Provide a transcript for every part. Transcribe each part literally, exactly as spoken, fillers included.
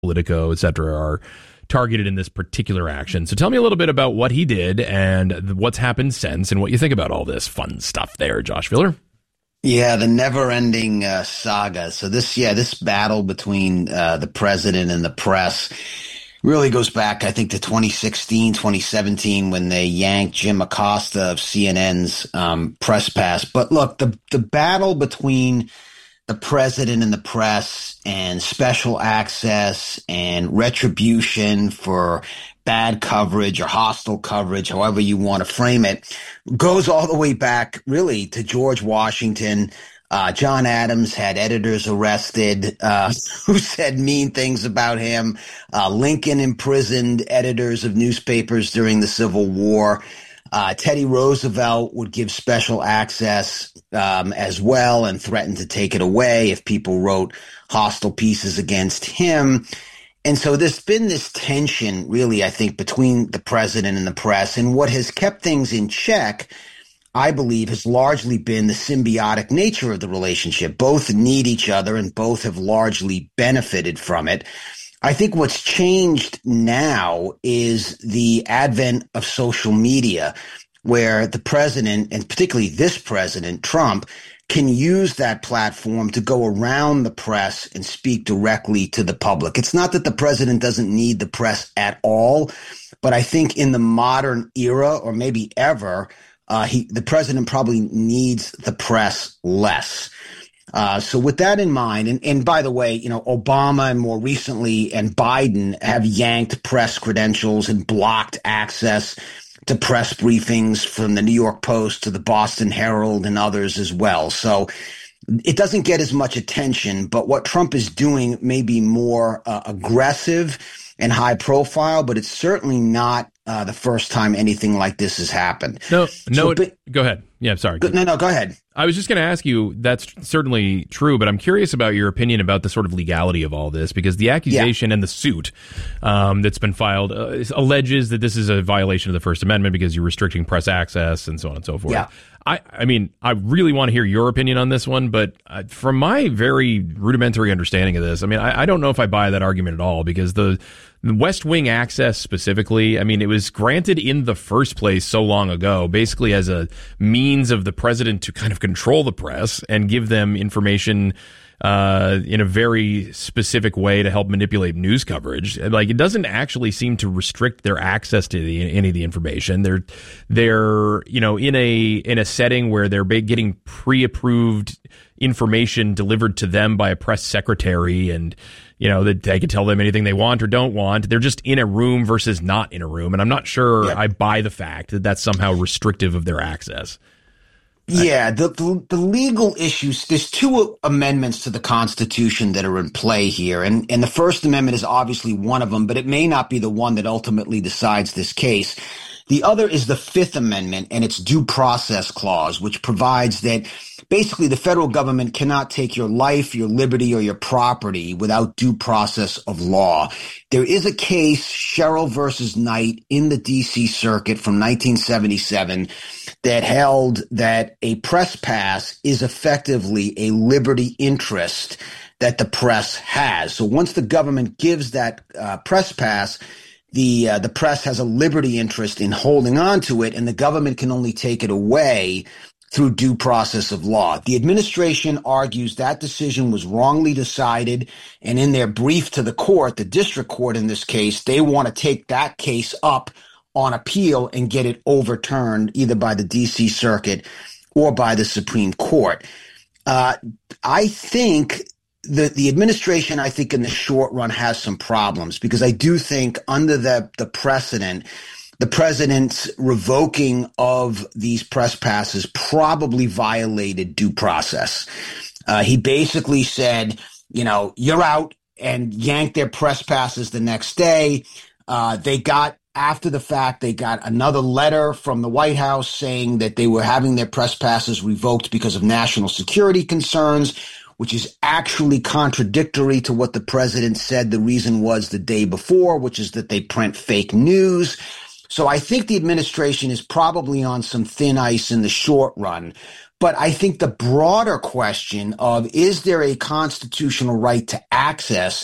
Politico, et cetera, are targeted in this particular action. So tell me a little bit about what he did and what's happened since and what you think about all this fun stuff there, Josh Filler. Yeah, the never-ending uh, saga. So this, yeah, this battle between uh, the president and the press really goes back, I think, to twenty sixteen, twenty seventeen, when they yanked Jim Acosta of C N N's um, press pass. But look, the the battle between the president and the press and special access and retribution for bad coverage or hostile coverage, however you want to frame it, goes all the way back really to George Washington. Uh, John Adams had editors arrested uh, who said mean things about him. Uh, Lincoln imprisoned editors of newspapers during the Civil War. Uh, Teddy Roosevelt would give special access um, as well and threatened to take it away if people wrote hostile pieces against him. And so there's been this tension, really, I think, between the president and the press. And what has kept things in check, I believe, has largely been the symbiotic nature of the relationship. Both need each other and both have largely benefited from it. I think what's changed now is the advent of social media, where the president, and particularly this president, Trump, can use that platform to go around the press and speak directly to the public. It's not that the president doesn't need the press at all, but I think in the modern era, or maybe ever, Uh, he, the president probably needs the press less. Uh, so with that in mind, and, and by the way, you know, Obama and more recently and Biden have yanked press credentials and blocked access to press briefings from the New York Post to the Boston Herald and others as well. So it doesn't get as much attention, but what Trump is doing may be more uh, aggressive and high profile, but it's certainly not uh, the first time anything like this has happened. No, no, so, but, go ahead. Yeah, sorry. Go, no, no, go ahead. I was just going to ask you, that's certainly true, but I'm curious about your opinion about the sort of legality of all this, because the accusation yeah. and the suit um, that's been filed uh, alleges that this is a violation of the First Amendment because you're restricting press access and so on and so forth. Yeah. I, I mean, I really want to hear your opinion on this one, but uh, from my very rudimentary understanding of this, I mean, I, I don't know if I buy that argument at all, because the, the West Wing access specifically, I mean, it was granted in the first place so long ago, basically as a means of the president to kind of control the press and give them information uh, in a very specific way to help manipulate news coverage. Like, it doesn't actually seem to restrict their access to the, any of the information. They're, they're, you know, in a, in a setting where they're getting pre-approved information delivered to them by a press secretary, and, you know, that they can tell them anything they want or don't want. They're just in a room versus not in a room. And I'm not sure yeah. I buy the fact that that's somehow restrictive of their access. Yeah, the, the the legal issues, there's two amendments to the Constitution that are in play here. And, and the First Amendment is obviously one of them, but it may not be the one that ultimately decides this case. The other is the Fifth Amendment and its due process clause, which provides that basically the federal government cannot take your life, your liberty, or your property without due process of law. There is a case, Sherrill versus Knight, in the D C Circuit from nineteen seventy-seven that held that a press pass is effectively a liberty interest that the press has. So once the government gives that uh, press pass, the uh, the press has a liberty interest in holding on to it, and the government can only take it away through due process of law. The administration argues that decision was wrongly decided, and in their brief to the court, the district court in this case, they want to take that case up on appeal and get it overturned either by the D C Circuit or by the Supreme Court. Uh, I think the the administration, I think in the short run, has some problems, because I do think under the, the precedent, the president's revoking of these press passes probably violated due process. Uh, he basically said, you know, you're out, and yanked their press passes the next day. Uh, they got After the fact, they got another letter from the White House saying that they were having their press passes revoked because of national security concerns, which is actually contradictory to what the president said the reason was the day before, which is that they print fake news. So I think the administration is probably on some thin ice in the short run. But I think the broader question of, is there a constitutional right to access,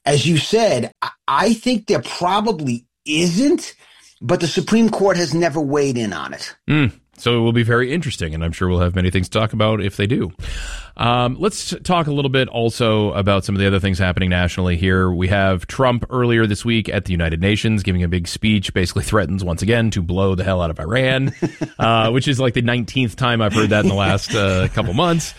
as you said, I think there probably isn't, but the Supreme Court has never weighed in on it. Mm. So it will be very interesting, and I'm sure we'll have many things to talk about if they do. Um, let's talk a little bit also about some of the other things happening nationally here. We have Trump earlier this week at the United Nations giving a big speech, basically threatens once again to blow the hell out of Iran, uh, which is like the nineteenth time I've heard that in the last uh, couple months.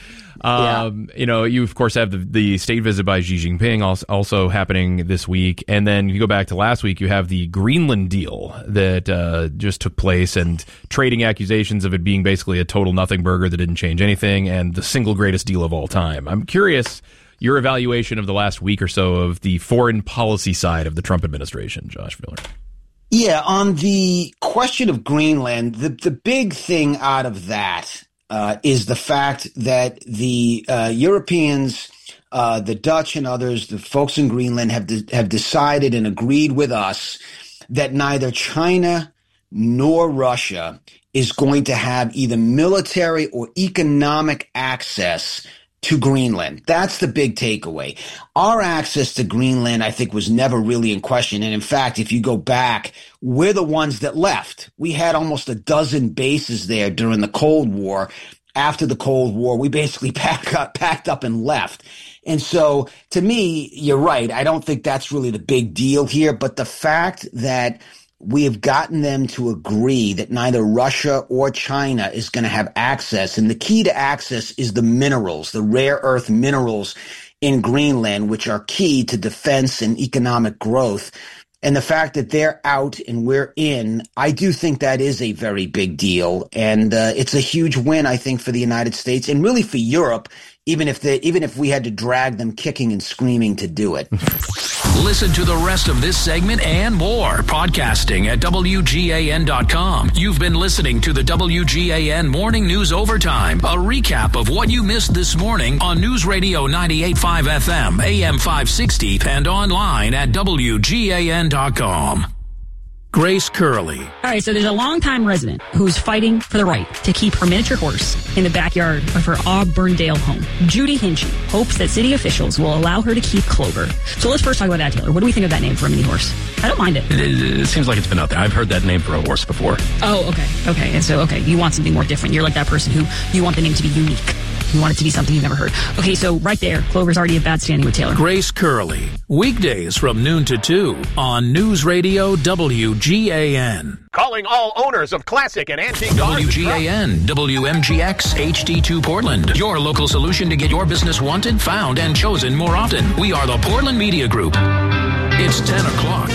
Um, yeah. You know, you, of course, have the, the state visit by Xi Jinping also, also happening this week. And then you go back to last week, you have the Greenland deal that uh, just took place and trading accusations of it being basically a total nothing burger that didn't change anything and the single greatest deal of all time. I'm curious your evaluation of the last week or so of the foreign policy side of the Trump administration, Josh Miller. Yeah, on the question of Greenland, the, the big thing out of that Uh, is the fact that the uh, Europeans, uh, the Dutch and others, the folks in Greenland have de- have decided and agreed with us that neither China nor Russia is going to have either military or economic access to Greenland. That's the big takeaway. Our access to Greenland, I think, was never really in question. And in fact, if you go back, we're the ones that left. We had almost a dozen bases there during the Cold War. After the Cold War, we basically packed up, packed up and left. And so to me, you're right. I don't think that's really the big deal here. But the fact that we have gotten them to agree that neither Russia or China is going to have access. And the key to access is the minerals, the rare earth minerals in Greenland, which are key to defense and economic growth. And the fact that they're out and we're in, I do think that is a very big deal. And uh, it's a huge win, I think, for the United States and really for Europe, even if they, even if we had to drag them kicking and screaming to do it. Listen to the rest of this segment and more podcasting at W G A N dot com. You've been listening to the W G A N Morning News Overtime, a recap of what you missed this morning on News Radio ninety-eight point five F M, A M five sixty, and online at W G A N dot com. Grace Curley. All right, so there's a longtime resident who's fighting for the right to keep her miniature horse in the backyard of her Auburndale home. Judy Hinchy hopes that city officials will allow her to keep Clover. So let's first talk about that, Taylor. What do we think of that name for a mini horse? I don't mind it. It, it, it seems like it's been out there. I've heard that name for a horse before. Oh, okay. Okay, and so, okay, you want something more different. You're like that person who you want the name to be unique. You want it to be something you've never heard. Okay, so right there, Clover's already in bad standing with Taylor. Grace Curley, weekdays from noon to two on News Radio W G A N. Calling all owners of classic and antique cars. W G A N, W M G X, H D two Portland. Your local solution to get your business wanted, found, and chosen more often. We are the Portland Media Group. It's ten o'clock.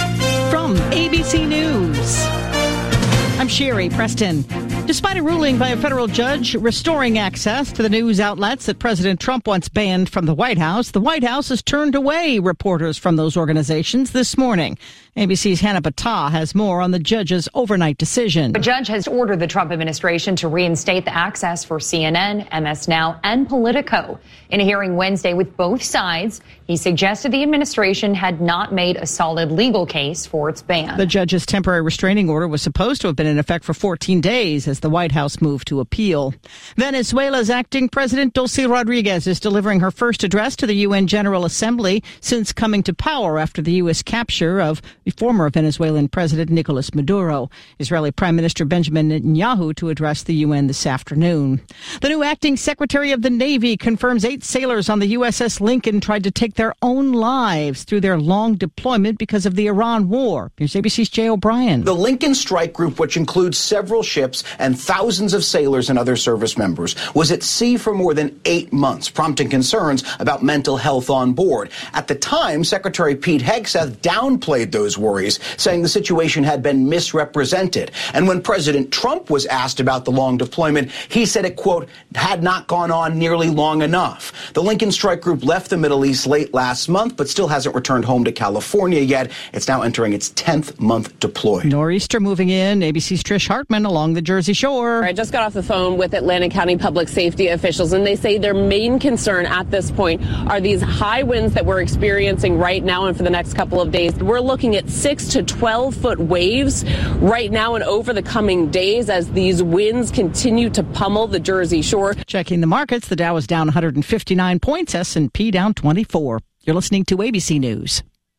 From A B C News, I'm Sherry Preston. Despite a ruling by a federal judge restoring access to the news outlets that President Trump once banned from the White House, the White House has turned away reporters from those organizations this morning. A B C's Hannah Battah has more on the judge's overnight decision. A judge has ordered the Trump administration to reinstate the access for C N N, M S Now, and Politico. In a hearing Wednesday with both sides, he suggested the administration had not made a solid legal case for its ban. The judge's temporary restraining order was supposed to have been in effect for fourteen days as the White House moved to appeal. Venezuela's acting President Dulce Rodriguez is delivering her first address to the U N General Assembly since coming to power after the U S capture of former Venezuelan President Nicolas Maduro. Israeli Prime Minister Benjamin Netanyahu to address the U N this afternoon. The new acting Secretary of the Navy confirms eight sailors on the U S S Lincoln tried to take their own lives through their long deployment because of the Iran war. Here's A B C's Jay O'Brien. The Lincoln Strike Group, which includes several ships and thousands of sailors and other service members, was at sea for more than eight months, prompting concerns about mental health on board. At the time, Secretary Pete Hegseth downplayed those worries, saying the situation had been misrepresented. And when President Trump was asked about the long deployment, he said it, quote, had not gone on nearly long enough. The Lincoln Strike Group left the Middle East late last month, but still hasn't returned home to California yet. It's now entering its tenth month deployed. Nor'easter moving in. A B C's Trish Hartman along the Jersey Shore. I just got off the phone with Atlantic County public safety officials, and they say their main concern at this point are these high winds that we're experiencing right now and for the next couple of days. We're looking at six to twelve foot waves right now and over the coming days as these winds continue to pummel the Jersey Shore. Checking the markets, the Dow is down one hundred fifty-nine points, S and P down twenty-four. You're listening to A B C News.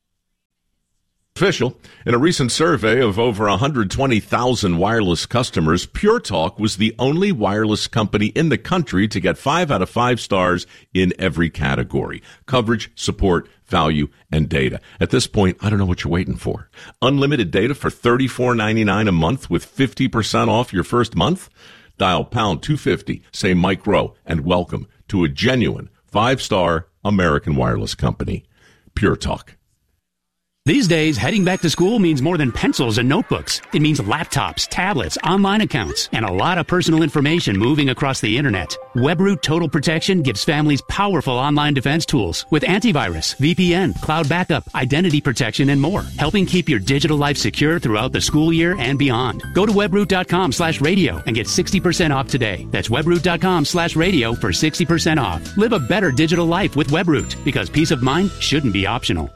Official. In a recent survey of over one hundred twenty thousand wireless customers, Pure Talk was the only wireless company in the country to get five out of five stars in every category: coverage, support, value, and data. At this point, I don't know what you're waiting for. Unlimited data for thirty-four ninety-nine a month with fifty percent off your first month? Dial pound two fifty, say Mike Rowe, and welcome to a genuine five-star American wireless company. Pure Talk. These days, heading back to school means more than pencils and notebooks. It means laptops, tablets, online accounts, and a lot of personal information moving across the internet. WebRoot Total Protection gives families powerful online defense tools with antivirus, V P N, cloud backup, identity protection, and more, helping keep your digital life secure throughout the school year and beyond. Go to webroot.com slash radio and get sixty percent off today. That's webroot.com slash radio for sixty percent off. Live a better digital life with WebRoot, because peace of mind shouldn't be optional.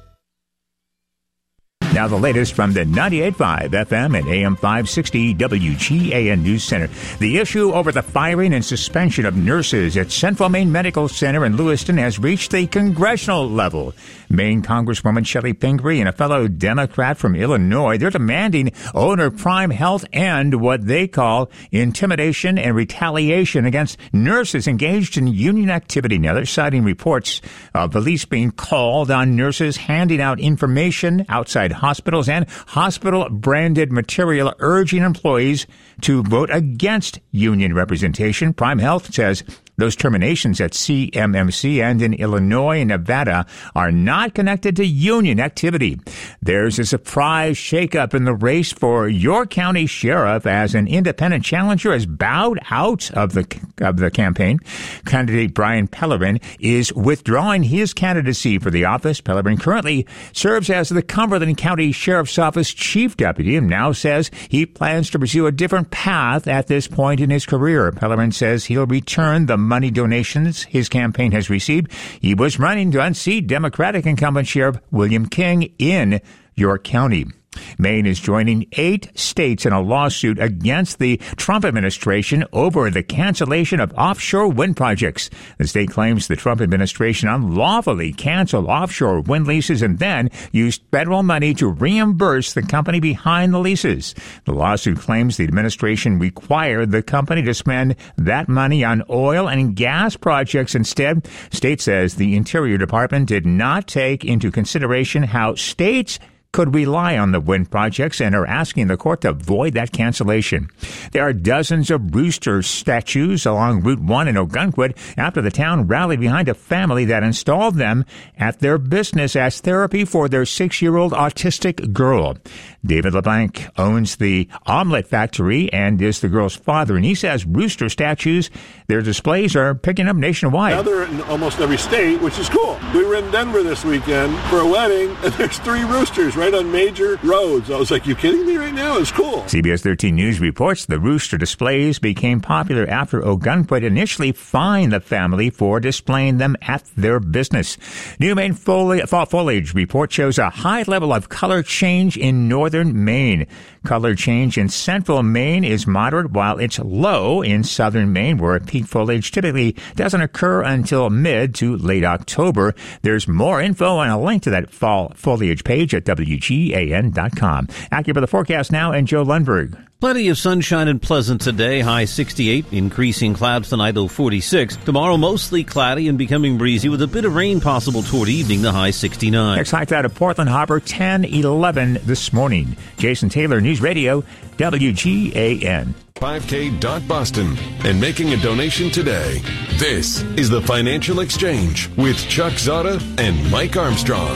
Now the latest from the ninety-eight point five F M and A M five sixty W G A N News Center. The issue over the firing and suspension of nurses at Central Maine Medical Center in Lewiston has reached the congressional level. Maine Congresswoman Shelley Pingree and a fellow Democrat from Illinois, they're demanding owner Prime Health end what they call intimidation and retaliation against nurses engaged in union activity. Now they're citing reports of police being called on nurses handing out information outside hospitals and hospital-branded material urging employees to vote against union representation. Prime Health says those terminations at C M M C and in Illinois and Nevada are not connected to union activity. There's a surprise shakeup in the race for York County Sheriff as an independent challenger has bowed out of the of the campaign. Candidate Brian Pellerin is withdrawing his candidacy for the office. Pellerin currently serves as the Cumberland County Sheriff's Office Chief Deputy and now says he plans to pursue a different path at this point in his career. Pellerin says he'll return the money donations his campaign has received. He was running to unseat Democratic incumbent Sheriff William King in York County. Maine is joining eight states in a lawsuit against the Trump administration over the cancellation of offshore wind projects. The state claims the Trump administration unlawfully canceled offshore wind leases and then used federal money to reimburse the company behind the leases. The lawsuit claims the administration required the company to spend that money on oil and gas projects instead. State says the Interior Department did not take into consideration how states could rely on the wind projects and are asking the court to void that cancellation. There are dozens of rooster statues along Route one in Ogunquit after the town rallied behind a family that installed them at their business as therapy for their six-year-old autistic girl. David LeBlanc owns the Omelette Factory and is the girl's father, and he says rooster statues, their displays are picking up nationwide. Now they're in almost every state, which is cool. We were in Denver this weekend for a wedding, and there's three roosters right on major roads. I was like, you kidding me right now? It's cool. C B S thirteen News reports the rooster displays became popular after Ogunquit initially fined the family for displaying them at their business. New Maine foli- fall foliage report shows a high level of color change in northern Maine. Color change in central Maine is moderate, while it's low in southern Maine, where peak foliage typically doesn't occur until mid to late October. There's more info and a link to that fall foliage page at W G A N dot com. Accurate for the forecast now, and Joe Lundberg. Plenty of sunshine and pleasant today, high sixty-eight, increasing clouds tonight, low forty-six. Tomorrow, mostly cloudy and becoming breezy with a bit of rain possible toward evening, the high sixty-nine. Next high out of Portland Harbor, ten eleven this morning. Jason Taylor, News Radio, W G A N. five K dot Boston and making a donation today. This is the Financial Exchange with Chuck Zada and Mike Armstrong.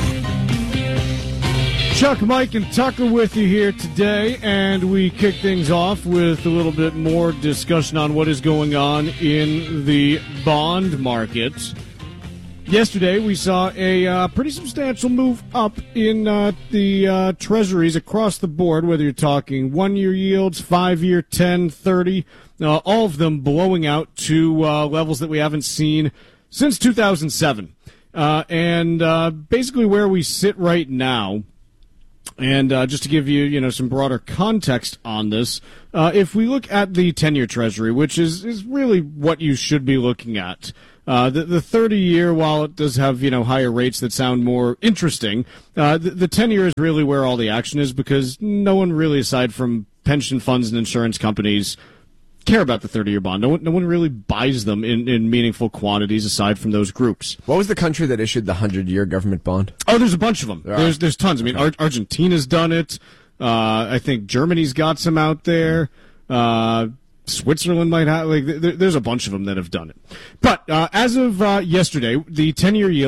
Chuck, Mike, and Tucker with you here today, and we kick things off with a little bit more discussion on what is going on in the bond market. Yesterday, we saw a uh, pretty substantial move up in uh, the uh, treasuries across the board, whether you're talking one-year yields, five-year, ten, thirty, uh, all of them blowing out to uh, levels that we haven't seen since two thousand seven. Uh, and uh, basically where we sit right now, and uh, just to give you, you know, some broader context on this, uh, if we look at the ten-year Treasury, which is, is really what you should be looking at, Uh, the, the thirty-year, while it does have, you know, higher rates that sound more interesting, uh, the, the ten-year is really where all the action is because no one really, aside from pension funds and insurance companies, care about the thirty-year bond. No one, no one really buys them in, in meaningful quantities aside from those groups. What was the country that issued the hundred-year government bond? Oh, there's a bunch of them. There there's there's tons. I mean, Ar- Argentina's done it. Uh, I think Germany's got some out there. Uh, Switzerland might have. Like, there, there's a bunch of them that have done it. But uh, as of uh, yesterday, the ten-year yield